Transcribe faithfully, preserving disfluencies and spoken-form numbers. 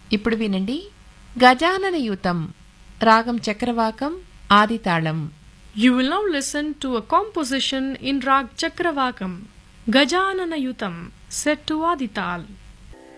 ఇప్పుడు వినండి గజానన యుతం రాగం Chakravakam ఆదితాళం. You will now listen to a composition in Rag Chakravakam, Gajanana Yutam, set to Adital.